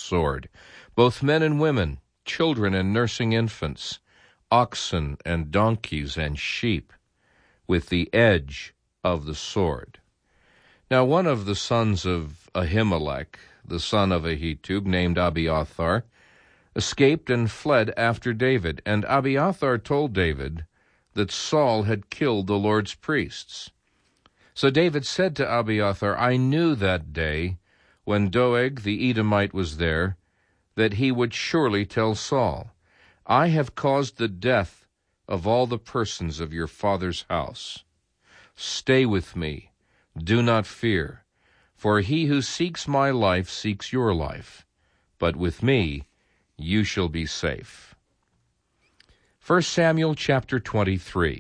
sword, both men and women, children and nursing infants, oxen and donkeys and sheep, with the edge of the sword. Now one of the sons of Ahimelech, the son of Ahitub, named Abiathar, escaped and fled after David, and Abiathar told David that Saul had killed the Lord's priests. So David said to Abiathar, I knew that day, when Doeg the Edomite was there, that he would surely tell Saul, I have caused the death of all the persons of your father's house. Stay with me, do not fear, for he who seeks my life seeks your life, but with me you shall be safe. 1 Samuel chapter 23.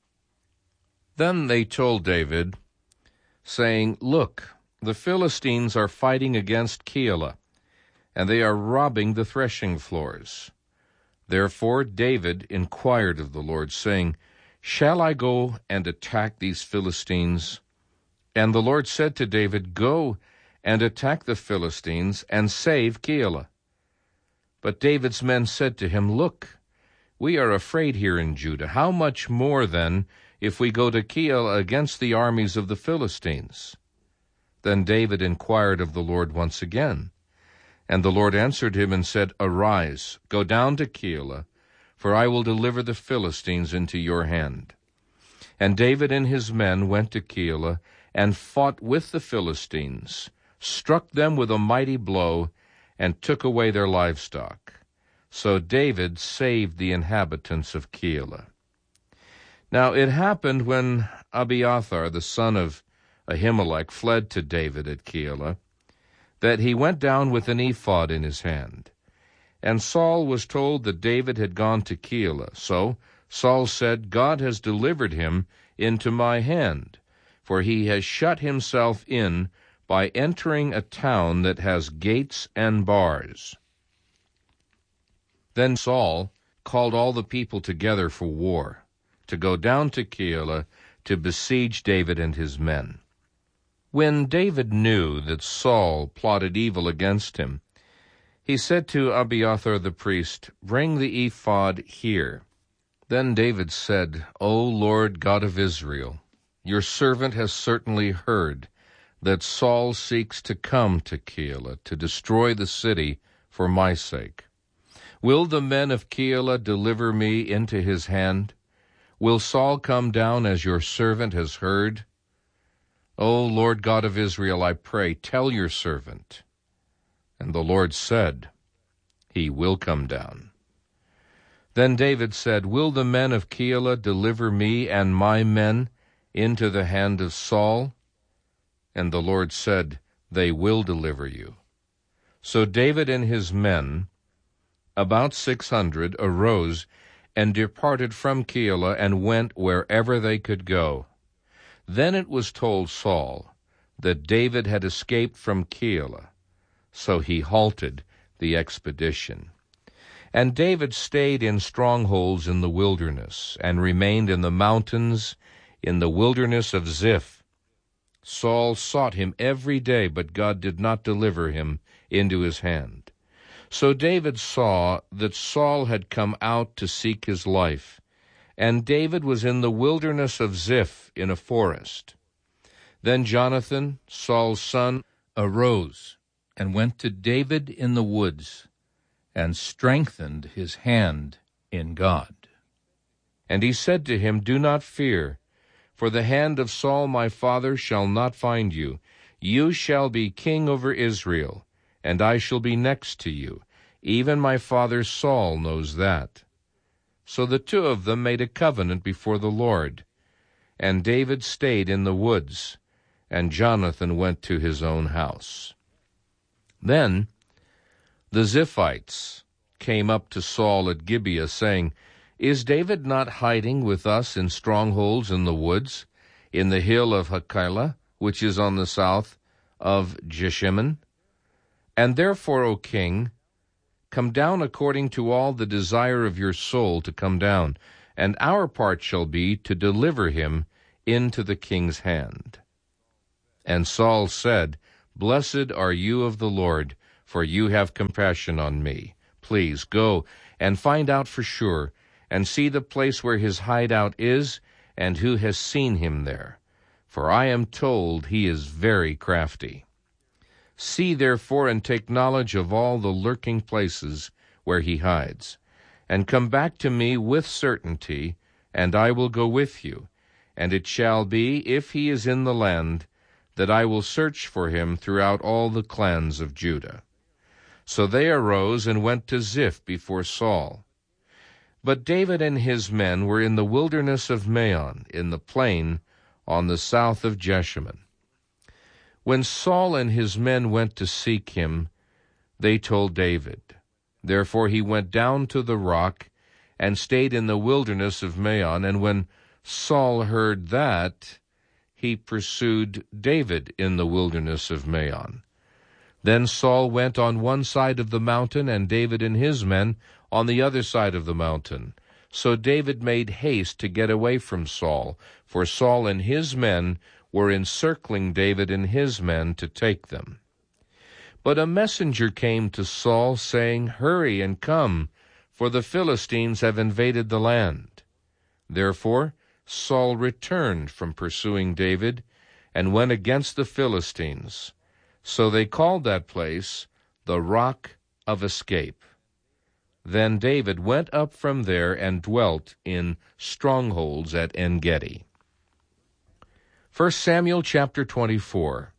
Then they told David, saying, Look, the Philistines are fighting against Keilah, and they are robbing the threshing floors. Therefore David inquired of the Lord, saying, Shall I go and attack these Philistines? And the Lord said to David, Go and attack the Philistines, and save Keilah. But David's men said to him, Look, we are afraid here in Judah. How much more, then, if we go to Keilah against the armies of the Philistines? Then David inquired of the Lord once again. And the Lord answered him and said, Arise, go down to Keilah, for I will deliver the Philistines into your hand. And David and his men went to Keilah, and fought with the Philistines, struck them with a mighty blow, and took away their livestock. So David saved the inhabitants of Keilah. Now it happened when Abiathar, the son of Ahimelech, fled to David at Keilah, that he went down with an ephod in his hand. And Saul was told that David had gone to Keilah. So Saul said, God has delivered him into my hand, for he has shut himself in by entering a town that has gates and bars. Then Saul called all the people together for war, to go down to Keilah to besiege David and his men. When David knew that Saul plotted evil against him, he said to Abiathar the priest, Bring the ephod here. Then David said, O Lord God of Israel, your servant has certainly heard that Saul seeks to come to Keilah to destroy the city for my sake. Will the men of Keilah deliver me into his hand? Will Saul come down as your servant has heard? O Lord God of Israel, I pray, tell your servant. And the Lord said, He will come down. Then David said, Will the men of Keilah deliver me and my men into the hand of Saul? And the Lord said, They will deliver you. So David and his men, about 600, arose and departed from Keilah and went wherever they could go. Then it was told Saul that David had escaped from Keilah, so he halted the expedition. And David stayed in strongholds in the wilderness, and remained in the mountains in the wilderness of Ziph. Saul sought him every day, but God did not deliver him into his hand. So David saw that Saul had come out to seek his life, and David was in the wilderness of Ziph in a forest. Then Jonathan, Saul's son, arose and went to David in the woods, and strengthened his hand in God. And he said to him, Do not fear, for the hand of Saul my father shall not find you. You shall be king over Israel, and I shall be next to you. Even my father Saul knows that. So the two of them made a covenant before the Lord. And David stayed in the woods, and Jonathan went to his own house. Then the Ziphites came up to Saul at Gibeah, saying, Is David not hiding with us in strongholds in the woods, in the hill of Hachilah, which is on the south of Jeshimon? And therefore, O king, come down according to all the desire of your soul to come down, and our part shall be to deliver him into the king's hand. And Saul said, Blessed are you of the Lord, for you have compassion on me. Please go and find out for sure, and see the place where his hideout is, and who has seen him there. For I am told he is very crafty. See therefore and take knowledge of all the lurking places where he hides, and come back to me with certainty, and I will go with you. And it shall be, if he is in the land, that I will search for him throughout all the clans of Judah. So they arose and went to Ziph before Saul. But David and his men were in the wilderness of Maon, in the plain on the south of Jeshimon. When Saul and his men went to seek him, they told David. Therefore he went down to the rock and stayed in the wilderness of Maon. And when Saul heard that, he pursued David in the wilderness of Maon. Then Saul went on one side of the mountain, and David and his men on the other side of the mountain. So David made haste to get away from Saul, for Saul and his men were encircling David and his men to take them. But a messenger came to Saul, saying, Hurry and come, for the Philistines have invaded the land. Therefore Saul returned from pursuing David, and went against the Philistines. So they called that place the Rock of Escape. Then David went up from there and dwelt in strongholds at En-gedi. 1 Samuel chapter 24.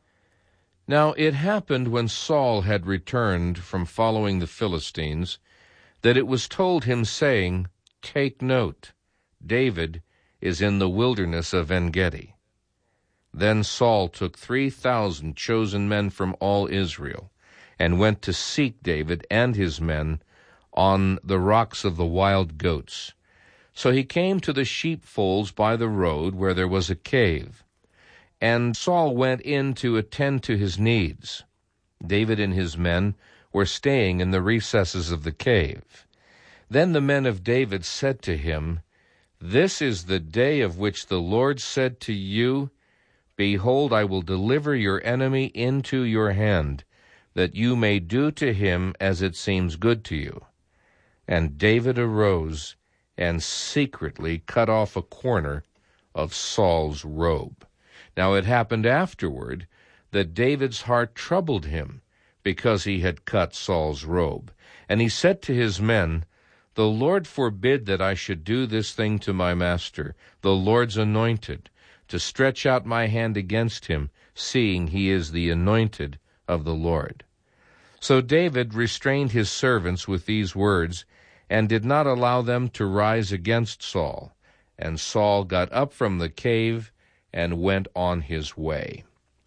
Now it happened when Saul had returned from following the Philistines, that it was told him, saying, Take note, David is in the wilderness of En-gedi. Then Saul took 3,000 chosen men from all Israel, and went to seek David and his men on the rocks of the wild goats. So he came to the sheepfolds by the road, where there was a cave. And Saul went in to attend to his needs. David and his men were staying in the recesses of the cave. Then the men of David said to him, This is the day of which the Lord said to you, Behold, I will deliver your enemy into your hand, that you may do to him as it seems good to you. And David arose and secretly cut off a corner of Saul's robe. Now it happened afterward that David's heart troubled him, because he had cut Saul's robe. And he said to his men, The Lord forbid that I should do this thing to my master, the Lord's anointed, to stretch out my hand against him, seeing he is the anointed of the Lord. So David restrained his servants with these words, and did not allow them to rise against Saul. And Saul got up from the cave and went on his way.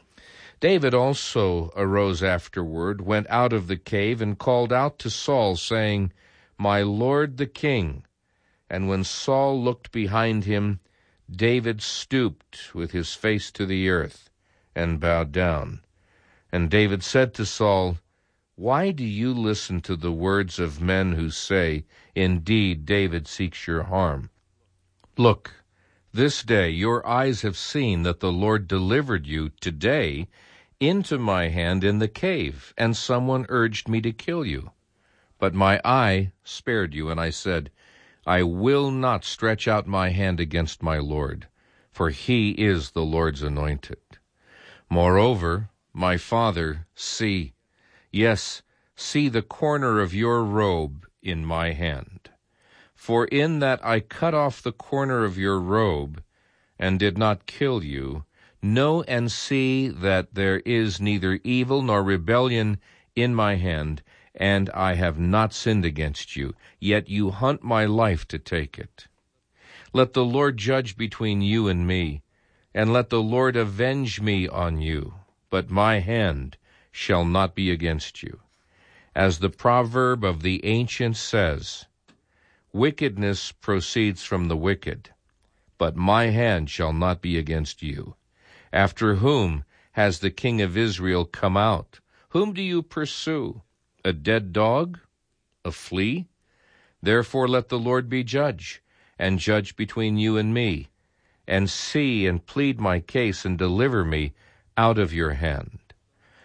David also arose afterward, went out of the cave, and called out to Saul, saying, My lord the king. And when Saul looked behind him, David stooped with his face to the earth and bowed down. And David said to Saul, Why do you listen to the words of men who say, Indeed, David seeks your harm? Look, this day your eyes have seen that the Lord delivered you today into my hand in the cave, and someone urged me to kill you. But my eye spared you, and I said, I will not stretch out my hand against my Lord, for he is the Lord's anointed. Moreover, my father, see, yes, see the corner of your robe in my hand. For in that I cut off the corner of your robe, and did not kill you, know and see that there is neither evil nor rebellion in my hand, and I have not sinned against you, yet you hunt my life to take it. Let the Lord judge between you and me, and let the Lord avenge me on you, but my hand shall not be against you. As the proverb of the ancient says, Wickedness proceeds from the wicked, but my hand shall not be against you. After whom has the king of Israel come out? Whom do you pursue? A dead dog? A flea? Therefore let the Lord be judge, and judge between you and me, and see and plead my case, and deliver me out of your hand.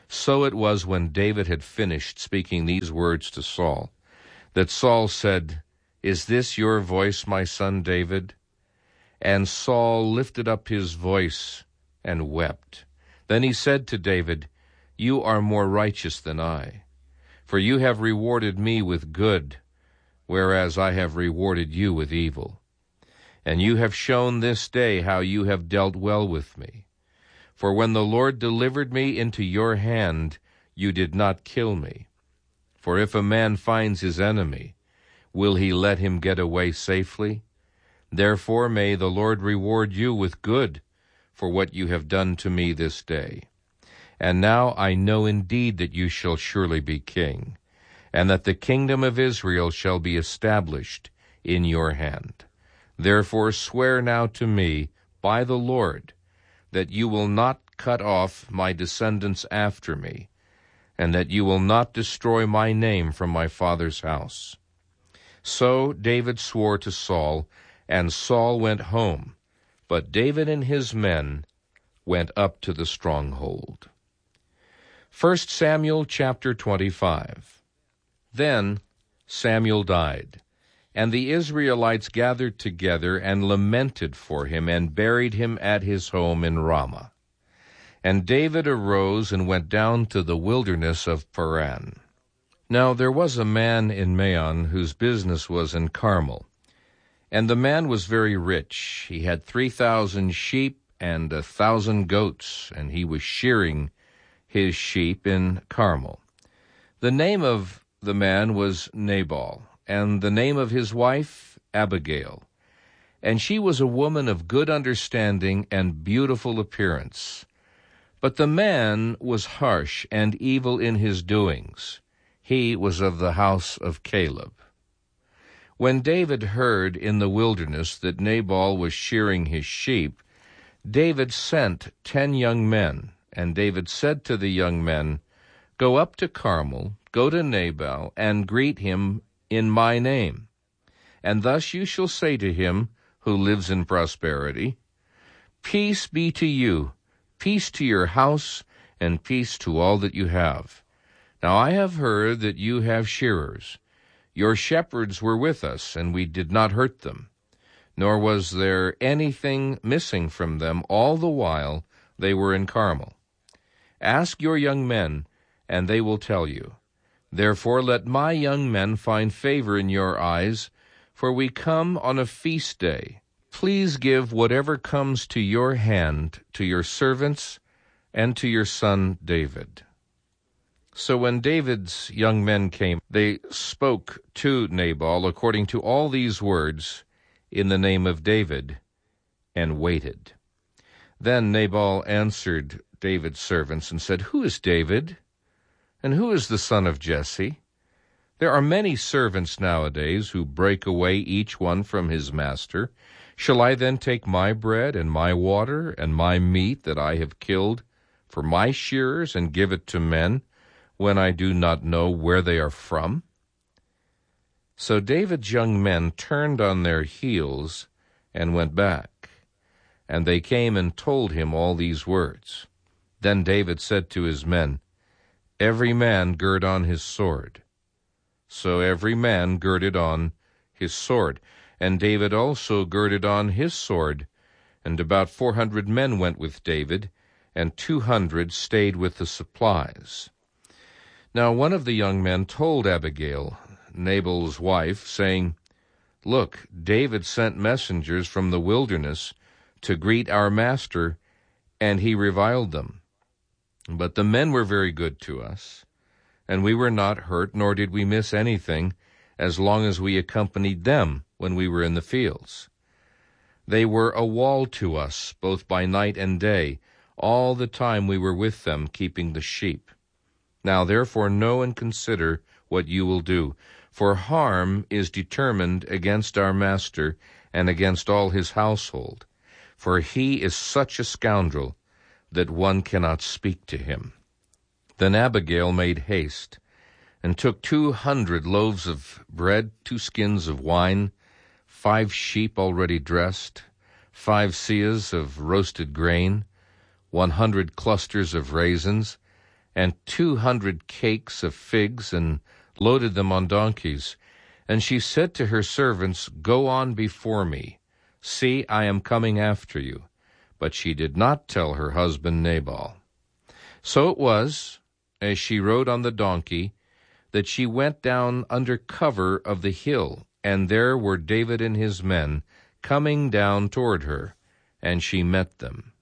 So it was when David had finished speaking these words to Saul, that Saul said, "Is this your voice, my son David?" And Saul lifted up his voice and wept. Then he said to David, "You are more righteous than I, for you have rewarded me with good, whereas I have rewarded you with evil. And you have shown this day how you have dealt well with me. For when the Lord delivered me into your hand, you did not kill me. For if a man finds his enemy, will he let him get away safely? Therefore may the Lord reward you with good for what you have done to me this day. And now I know indeed that you shall surely be king, and that the kingdom of Israel shall be established in your hand. Therefore swear now to me by the Lord that you will not cut off my descendants after me, and that you will not destroy my name from my father's house." So David swore to Saul, and Saul went home, but David and his men went up to the stronghold. 1 Samuel chapter 25. Then Samuel died, and the Israelites gathered together and lamented for him, and buried him at his home in Ramah. And David arose and went down to the wilderness of Paran. Now there was a man in Maon whose business was in Carmel. And the man was very rich. He had 3,000 sheep and 1,000 goats, and he was shearing his sheep in Carmel. The name of the man was Nabal, and the name of his wife Abigail. And she was a woman of good understanding and beautiful appearance. But the man was harsh and evil in his doings. He was of the house of Caleb. When David heard in the wilderness that Nabal was shearing his sheep, David sent 10 young men, and David said to the young men, "Go up to Carmel, go to Nabal, and greet him in my name. And thus you shall say to him, who lives in prosperity, 'Peace be to you, peace to your house, and peace to all that you have. Now I have heard that you have shearers. Your shepherds were with us, and we did not hurt them, nor was there anything missing from them all the while they were in Carmel. Ask your young men, and they will tell you. Therefore let my young men find favor in your eyes, for we come on a feast day. Please give whatever comes to your hand to your servants and to your son David." So when David's young men came, they spoke to Nabal according to all these words in the name of David, and waited. Then Nabal answered David's servants and said, "Who is David? And who is the son of Jesse? There are many servants nowadays who break away each one from his master. Shall I then take my bread and my water and my meat that I have killed for my shearers and give it to men, when I do not know where they are from?" So David's young men turned on their heels and went back, and they came and told him all these words. Then David said to his men, "Every man gird on his sword." So every man girded on his sword, and David also girded on his sword, and about 400 men went with David, and 200 stayed with the supplies. Now one of the young men told Abigail, Nabal's wife, saying, "Look, David sent messengers from the wilderness to greet our master, and he reviled them. But the men were very good to us, and we were not hurt, nor did we miss anything, as long as we accompanied them when we were in the fields. They were a wall to us, both by night and day, all the time we were with them, keeping the sheep. Now therefore know and consider what you will do, for harm is determined against our master and against all his household, for he is such a scoundrel that one cannot speak to him." Then Abigail made haste, and took 200 loaves of bread, 2 skins of wine, 5 sheep already dressed, 5 seahs of roasted grain, 100 clusters of raisins, and 200 cakes of figs, and loaded them on donkeys. And she said to her servants, "Go on before me. See, I am coming after you." But she did not tell her husband Nabal. So it was, as she rode on the donkey, that she went down under cover of the hill, and there were David and his men coming down toward her, and she met them.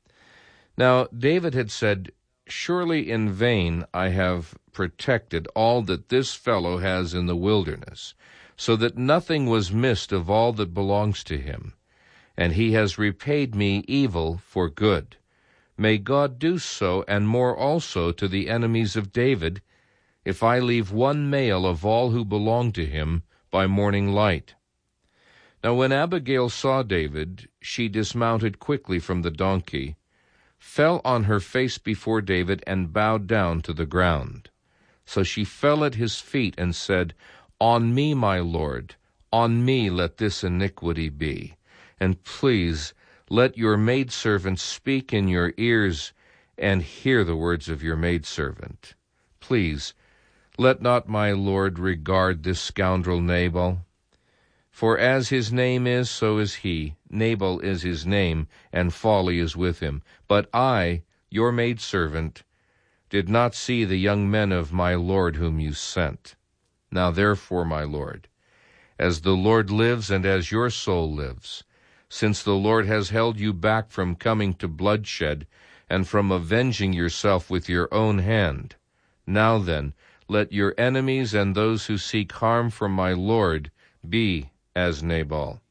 Now David had said, "Surely in vain I have protected all that this fellow has in the wilderness, so that nothing was missed of all that belongs to him, and he has repaid me evil for good. May God do so, and more also, to the enemies of David, if I leave one male of all who belong to him by morning light." Now when Abigail saw David, she dismounted quickly from the donkey, fell on her face before David, and bowed down to the ground. So she fell at his feet and said, "On me, my lord, on me let this iniquity be. And please let your maidservant speak in your ears, and hear the words of your maidservant. Please let not my lord regard this scoundrel Nabal. For as his name is, so is he. Nabal is his name, and folly is with him. But I, your maidservant, did not see the young men of my lord whom you sent. Now therefore, my lord, as the Lord lives and as your soul lives, since the Lord has held you back from coming to bloodshed and from avenging yourself with your own hand, now then, let your enemies and those who seek harm for my lord be as Nabal.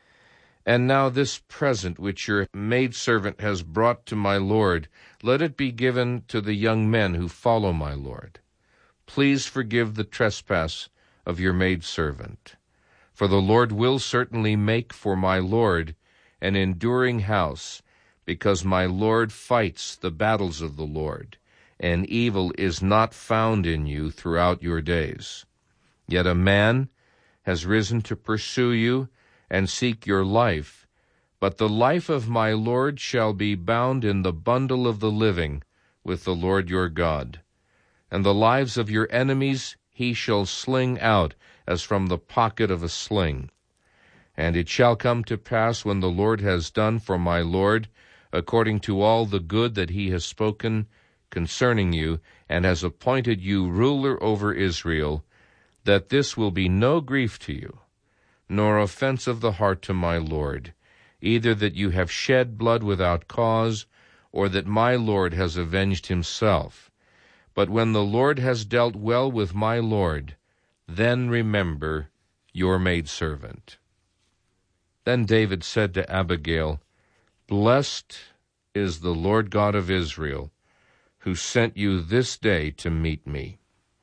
And now this present which your maidservant has brought to my lord, let it be given to the young men who follow my lord. Please forgive the trespass of your maidservant. For the Lord will certainly make for my lord an enduring house, because my lord fights the battles of the Lord, and evil is not found in you throughout your days. Yet a man has risen to pursue you and seek your life, but the life of my lord shall be bound in the bundle of the living with the Lord your God. And the lives of your enemies he shall sling out as from the pocket of a sling. And it shall come to pass, when the Lord has done for my lord according to all the good that he has spoken concerning you, and has appointed you ruler over Israel, that this will be no grief to you, nor offense of the heart to my lord, either that you have shed blood without cause, or that my lord has avenged himself. But when the Lord has dealt well with my lord, then remember your maidservant." Then David said to Abigail, "Blessed is the Lord God of Israel, who sent you this day to meet me.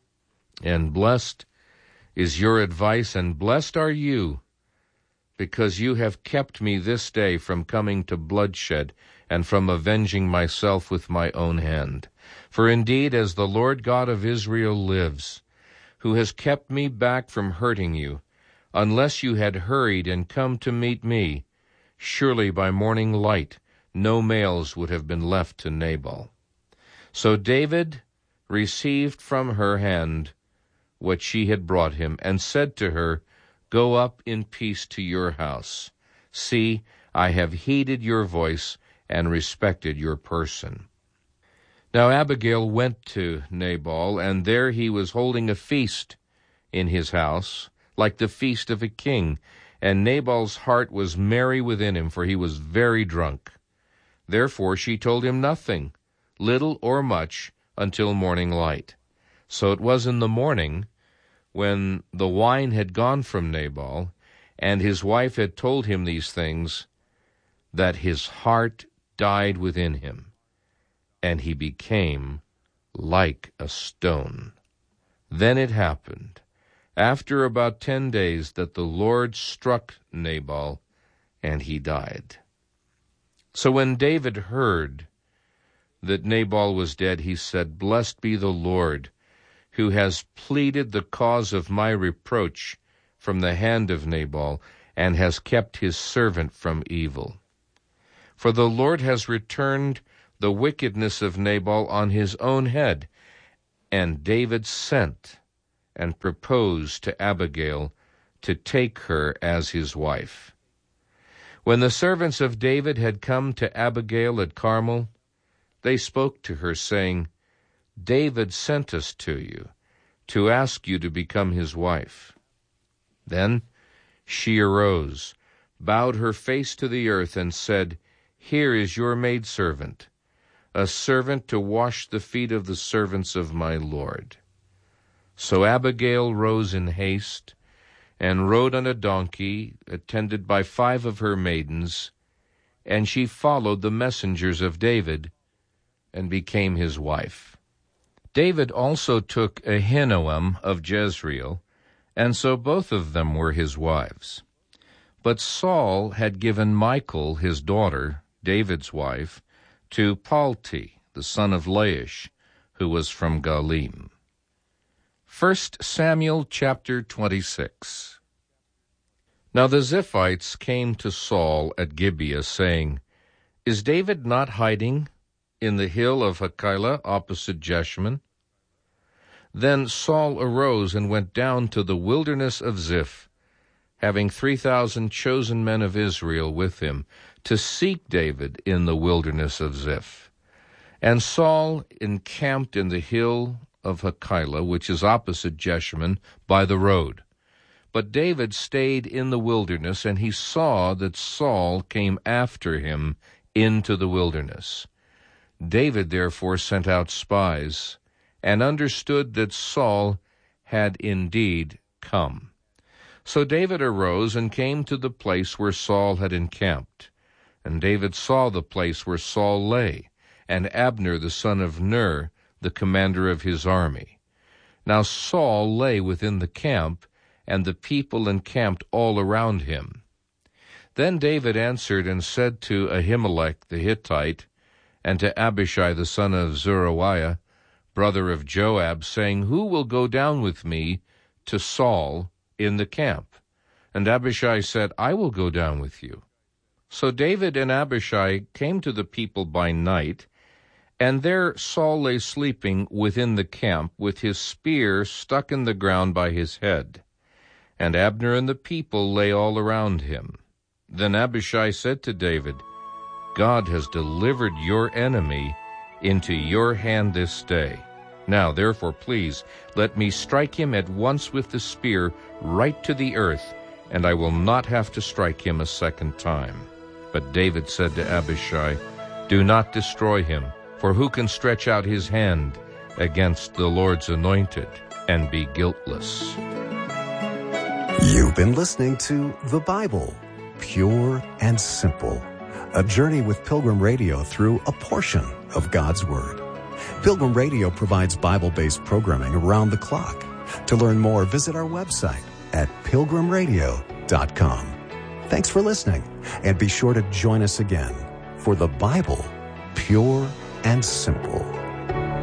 And blessed is your advice, and blessed are you, because you have kept me this day from coming to bloodshed, and from avenging myself with my own hand. For indeed, as the Lord God of Israel lives, who has kept me back from hurting you, unless you had hurried and come to meet me, surely by morning light no males would have been left to Nabal." So David received from her hand what she had brought him, and said to her, "Go up in peace to your house. See, I have heeded your voice and respected your person." Now Abigail went to Nabal, and there he was holding a feast in his house, like the feast of a king. And Nabal's heart was merry within him, for he was very drunk. Therefore she told him nothing, little or much, until morning light. So it was in the morning, when the wine had gone from Nabal, and his wife had told him these things, that his heart died within him, and he became like a stone. Then it happened, after about 10 days, that the Lord struck Nabal, and he died. So when David heard that Nabal was dead, he said, "Blessed be the Lord, who has pleaded the cause of my reproach from the hand of Nabal, and has kept his servant from evil. For the Lord has returned the wickedness of Nabal on his own head. And David sent and proposed to Abigail to take her as his wife. When the servants of David had come to Abigail at Carmel, they spoke to her, saying, David sent us to you, to ask you to become his wife. Then she arose, bowed her face to the earth, and said, Here is your maidservant, a servant to wash the feet of the servants of my Lord. So Abigail rose in haste, and rode on a donkey, attended by 5 of her maidens, and she followed the messengers of David, and became his wife. David also took Ahinoam of Jezreel, and so both of them were his wives. But Saul had given Michal, his daughter, David's wife, to Palti, the son of Laish, who was from Galim. 1 Samuel chapter 26. Now the Ziphites came to Saul at Gibeah, saying, Is David not hiding in the hill of Hachilah opposite Jeshimon? Then Saul arose and went down to the wilderness of Ziph, having 3,000 chosen men of Israel with him, to seek David in the wilderness of Ziph. And Saul encamped in the hill of Hachilah, which is opposite Jeshimon, by the road. But David stayed in the wilderness, and he saw that Saul came after him into the wilderness. David therefore sent out spies, and understood that Saul had indeed come. So David arose and came to the place where Saul had encamped. And David saw the place where Saul lay, and Abner the son of Ner, the commander of his army. Now Saul lay within the camp, and the people encamped all around him. Then David answered and said to Ahimelech the Hittite, and to Abishai the son of Zeruiah, brother of Joab, saying, Who will go down with me to Saul in the camp? And Abishai said, I will go down with you. So David and Abishai came to the people by night, and there Saul lay sleeping within the camp, with his spear stuck in the ground by his head. And Abner and the people lay all around him. Then Abishai said to David, God has delivered your enemy into your hand this day. Now, therefore, please, let me strike him at once with the spear right to the earth, and I will not have to strike him a second time. But David said to Abishai, Do not destroy him, for who can stretch out his hand against the Lord's anointed and be guiltless? You've been listening to The Bible, Pure and Simple, a journey with Pilgrim Radio through a portion of God's Word. Pilgrim Radio provides Bible-based programming around the clock. To learn more, visit our website at pilgrimradio.com. Thanks for listening, and be sure to join us again for The Bible, Pure and Simple.